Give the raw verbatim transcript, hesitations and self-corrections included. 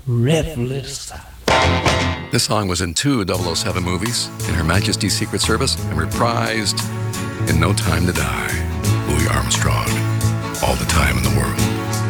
Breathless. This song was in two double oh seven movies, in Her Majesty's Secret Service, and reprised in No Time to Die. Louis Armstrong, All the Time in the World.